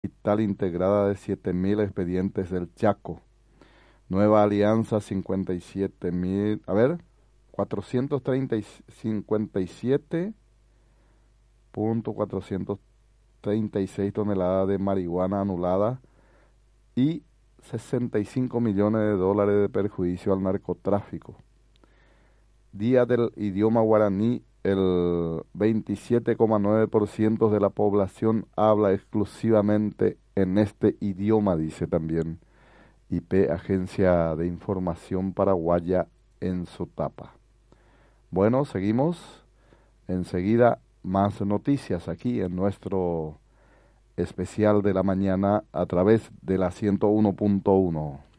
Digital Integrada de 7.000 expedientes del Chaco. Nueva Alianza 57.000, a ver, 437.436 toneladas de marihuana anulada y 65 millones de dólares de perjuicio al narcotráfico. Día del idioma guaraní, el 27,9% de la población habla exclusivamente en este idioma, dice también IP, Agencia de Información Paraguaya, en su tapa. Bueno, seguimos. Enseguida más noticias aquí en nuestro especial de la mañana a través de la 101.1.